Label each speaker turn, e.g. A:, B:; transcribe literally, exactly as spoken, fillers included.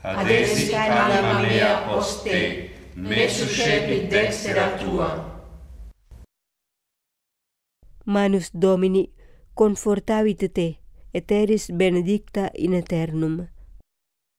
A: adesi anima mea post te, me suscepit dextera tua.
B: Manus Domini confortavit te, et eris benedicta in aeternum.